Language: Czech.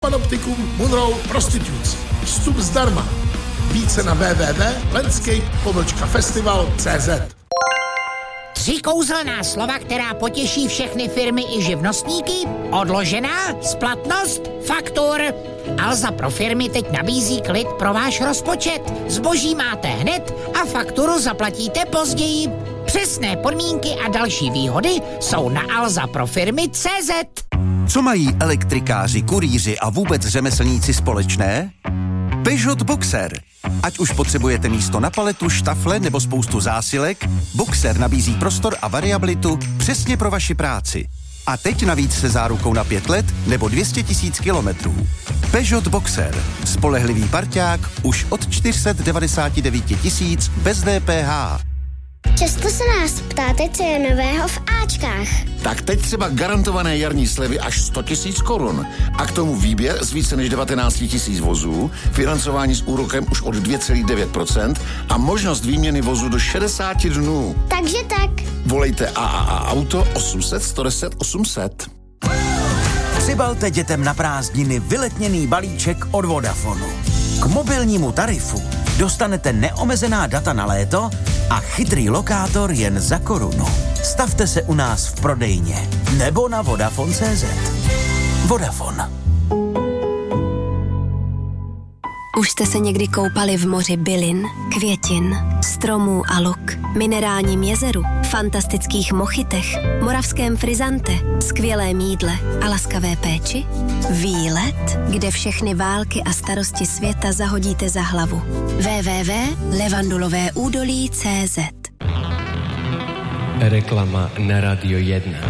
Panoptikum Monroe Prostitutes. Vstup zdarma. Více na www.landscape-festival.cz. 3 kouzelná slova, která potěší všechny firmy i živnostníky. Odložená, splatnost, faktur. Alza pro firmy teď nabízí klid pro váš rozpočet. Zboží máte hned a fakturu zaplatíte později. Přesné podmínky a další výhody jsou na alzaprofirmy.cz. Co mají elektrikáři, kurýři a vůbec řemeslníci společné? Peugeot Boxer. Ať už potřebujete místo na paletu, štafle nebo spoustu zásilek, Boxer nabízí prostor a variabilitu přesně pro vaši práci. A teď navíc se zárukou na 5 let nebo 200 000 kilometrů. Peugeot Boxer. Spolehlivý parťák už od 499 000 bez DPH. Často se nás ptáte, co je nového v Ačkách. Tak teď třeba garantované jarní slevy až 100 000 korun. A k tomu výběr z více než 19 000 vozů, financování s úrokem už od 2,9% a možnost výměny vozu do 60 dnů. Takže tak. Volejte AAA Auto 800 110 800. Přibalte dětem na prázdniny vyletněný balíček od Vodafonu. K mobilnímu tarifu dostanete neomezená data na léto a chytrý lokátor jen za korunu. Stavte se u nás v prodejně nebo na Vodafone.cz. Vodafone. Už jste se někdy koupali v moři bylin, květin, stromů a luk, minerálním jezeru, fantastických mochitech, moravském frizante, skvělém jídle a laskavé péči? Výlet, kde všechny války a starosti světa zahodíte za hlavu. www.levandulovéúdolí.cz. Reklama na Radio 1.